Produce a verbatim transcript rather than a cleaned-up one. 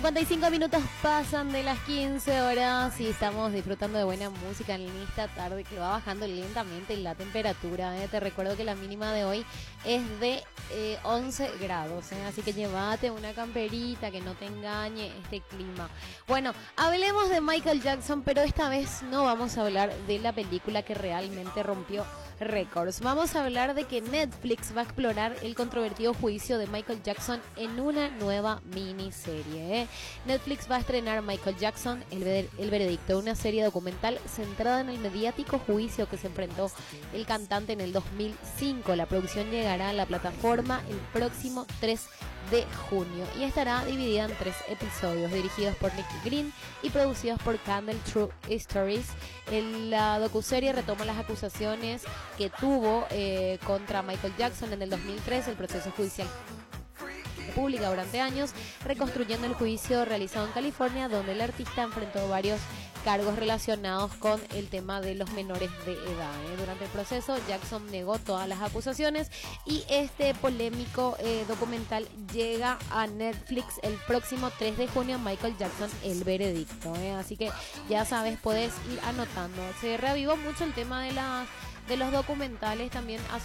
cincuenta y cinco minutos pasan de las quince horas y estamos disfrutando de buena música en esta tarde que va bajando lentamente la temperatura. ¿eh? Te recuerdo que la mínima de hoy es de eh, once grados, ¿eh? así que llévate una camperita que no te engañe este clima. Bueno, hablemos de Michael Jackson, pero esta vez no vamos a hablar de la película que realmente rompió récords. Vamos a hablar de que Netflix va a explorar el controvertido juicio de Michael Jackson en una nueva miniserie. ¿eh? Netflix va a estrenar Michael Jackson, el, ver- el veredicto, una serie documental centrada en el mediático juicio que se enfrentó el cantante en el dos mil cinco. La producción llegará a la plataforma el próximo tres de junio y estará dividida en tres episodios dirigidos por Nicky Green y producidos por Candle True Stories. El, la docuserie retoma las acusaciones que tuvo eh, contra Michael Jackson en el dos mil tres, el proceso judicial pública durante años, reconstruyendo el juicio realizado en California, donde el artista enfrentó varios cargos relacionados con el tema de los menores de edad. ¿eh? Durante el proceso, Jackson negó todas las acusaciones y este polémico eh, documental llega a Netflix el próximo tres de junio, Michael Jackson, el veredicto. ¿eh? Así que ya sabes, puedes ir anotando. Se reavivó mucho el tema de las de los documentales también hace